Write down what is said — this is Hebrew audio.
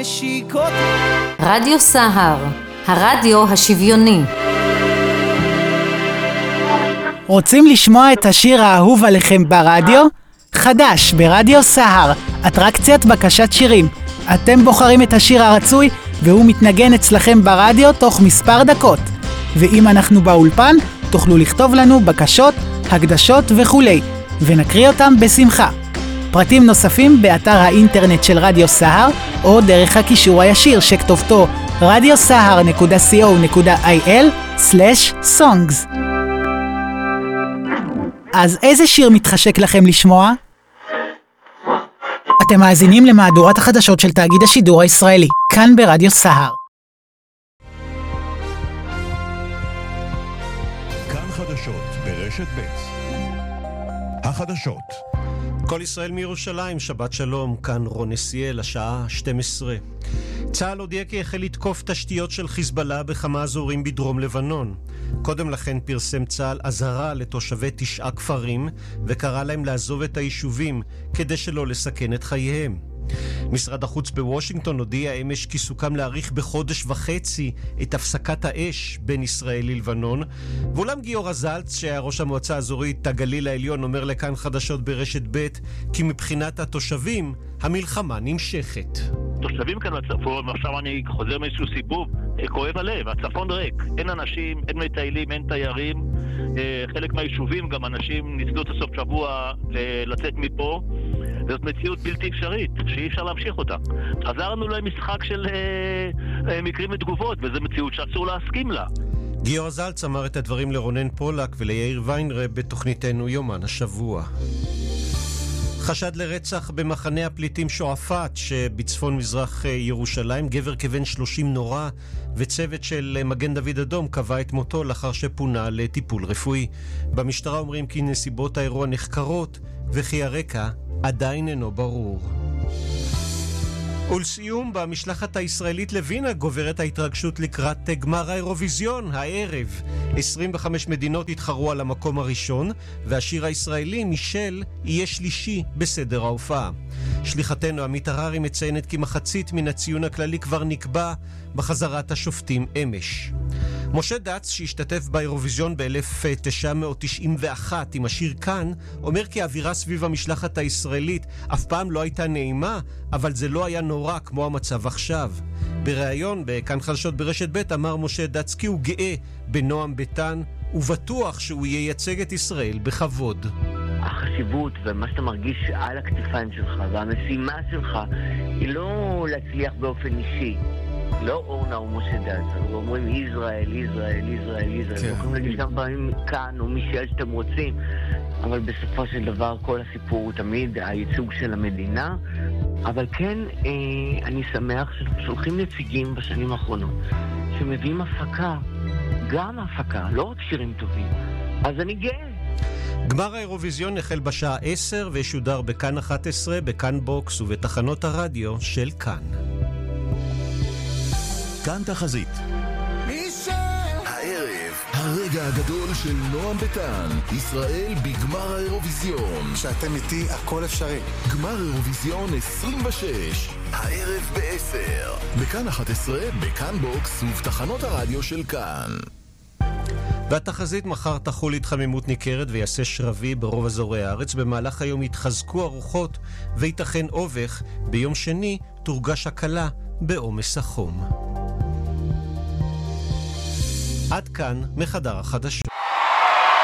נשיקות. רדיו סהר, הרדיו השוויוני. רוצים לשמוע את השיר האהוב עליכם ברדיו? חדש ברדיו סהר, אטרקציית בקשת שירים. אתם בוחרים את השיר הרצוי והוא מתנגן אצלכם ברדיו תוך מספר דקות. ואם אנחנו באולפן, תוכלו לכתוב לנו בקשות, הקדשות וכולי, ונקריא אותם בשמחה. פרטים נוספים באתר האינטרנט של רדיו סהר, או דרך הקישור הישיר שכתובתו radiosahar.co.il/songs. אז איזה שיר מתחשק לכם לשמוע? אתם מאזינים למהדורת החדשות של תאגיד השידור הישראלי, כאן ברדיו סהר. כאן חדשות ברשת ב'. החדשות. כל ישראל מירושלים, שבת שלום, כאן רון נסיאל, השעה 12. צה"ל הודיע כי החל לתקוף תשתיות של חיזבאללה בכמה אזורים בדרום לבנון. קודם לכן פרסם צה"ל אזהרה לתושבי 9 כפרים וקרא להם לעזוב את היישובים כדי שלא לסכן את חייהם. משרד החוץ בוושינגטון הודיע אמש כי סוכם להאריך בחודש וחצי את הפסקת האש בין ישראל ללבנון, ואולם גיורא זלץ, שהיה ראש המועצה האזורית הגליל העליון, אומר לכאן חדשות ברשת ב' כי מבחינת התושבים המלחמה נמשכת. תושבים כאן בצפון, ועכשיו אני חוזר מאיזשהו סיבוב, כואב הלב, הצפון ריק, אין אנשים, אין מטיילים, אין תיירים, חלק מהיישובים גם אנשים ניסו את הסוף שבוע לצאת מפה, זאת מציאות בלתי אפשרית, שאי אפשר להמשיך אותה. חזרנו למשחק של מקרים ותגובות, וזו מציאות שאסור להסכים לה. גיורא זלץ אמר את הדברים לרונן פולק וליאיר ויינרב בתוכניתנו יומן השבוע. חשד לרצח במחנה הפליטים שועפאט שבצפון מזרח ירושלים. גבר כבן 30 נורא, וצוות של מגן דוד אדום קבע את מותו לאחר שפונה לטיפול רפואי. במשטרה אומרים כי נסיבות האירוע נחקרות וכי הרקע עדיין אינו ברור. ולסיום, במשלחת הישראלית לווינה גוברת ההתרגשות לקראת גמר האירוויזיון הערב. 25 מדינות התחרו על המקום הראשון, והשיר הישראלי מישל יהיה שלישי בסדר ההופעה. שליחתנו עמית הררי מציינת כי מחצית מן הציון הכללי כבר נקבע בחזרת השופטים אמש. משה דץ, שהשתתף באירוויזיון ב-1991 עם השיר כאן, אומר כי האווירה סביב המשלחת הישראלית אף פעם לא הייתה נעימה, אבל זה לא היה נורא כמו המצב עכשיו. בריאיון בכאן חדשות ברשת ב' אמר משה דץ כי הוא גאה בנועם ביטן, ובטוח שהוא ייצג את ישראל בכבוד. החשיבות ומה שאתה מרגיש על הכתפיים שלך והמשימה שלך היא לא להצליח באופן אישי. לא אורנה או משה דץ, אומרים ישראל, ישראל, ישראל, ישראל. יכולים להגיד גם פעמים כאן או מישהו שאתם רוצים, אבל בסופו של דבר כל הסיפור הוא תמיד הייצוג של המדינה. אבל כן, אני שמח ששולחים נציגים בשנים האחרונות שמביאים הפקה, גם הפקה, לא רק שירים טובים. אז אני גאה. גמר האירוויזיון החל בשעה 10 ושודר בכאן 11, בכאן בוקס ובתחנות הרדיו של כאן. כאן תחזית. הערב, הרגע הגדול של נועם ביטן, ישראל בגמר האירוויזיון. שאתם איתי, הכל אפשרי. גמר אירוויזיון 26, הערב ב-10. בכאן 11, בכאן בוקס ובתחנות הרדיו של כאן. והתחזית: מחר תחול התחממות ניכרת ויעשה שרבי ברוב אזורי הארץ. במהלך היום יתחזקו הרוחות ויתכן אובך. ביום שני תורגש הקלה בעומס החום. עד כאן מחדר החדשות.